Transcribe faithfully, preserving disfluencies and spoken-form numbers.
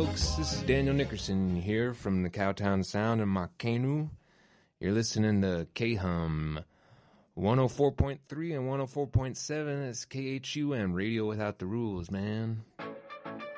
folks. This is Daniel Nickerson here from the Cowtown Sound in Makenu. You're listening to K-Hum one oh four point three and one oh four point seven. It's K H U M, Radio Without the Rules, man.